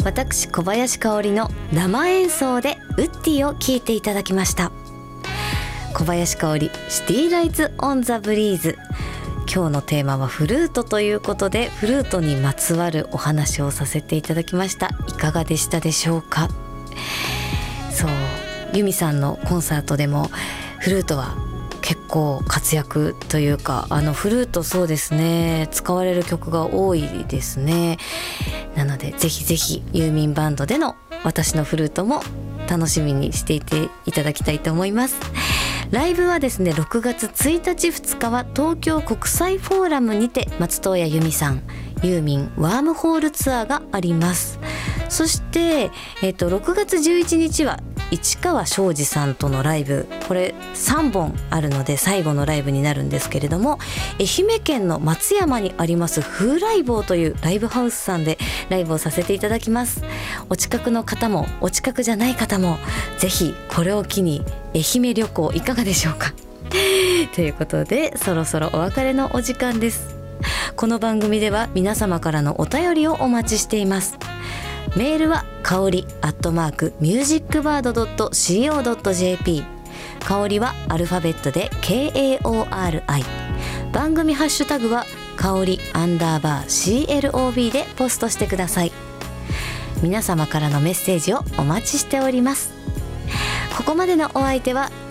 私小林香織の生演奏でウッディを聴いていただきました。小林香織シティライツオンザブリーズ。今日のテーマはフルートということで、フルートにまつわるお話をさせていただきました。いかがでしたでしょうか。そう、ユミさんのコンサートでもフルートは結構活躍というか、フルートそうですね、使われる曲が多いですね。なのでぜひぜひユーミンバンドでの私のフルートも楽しみにしていていただきたいと思います。ライブはですね、6月1日2日は東京国際フォーラムにて松任谷由実さんユーミンワームホールツアーがあります。そして、6月11日は市川庄司さんとのライブ、これ3本あるので最後のライブになるんですけれども、愛媛県の松山にあります風来坊というライブハウスさんでライブをさせていただきます。お近くの方もお近くじゃない方もぜひこれを機に愛媛旅行いかがでしょうかということで、そろそろお別れのお時間です。この番組では皆様からのお便りをお待ちしています。メールは香り@musicbird.co.jp、 香りはアルファベットで KAORI、 番組ハッシュタグは香り_CLOB でポストしてください。皆様からのメッセージをお待ちしております。ここまでのお相手は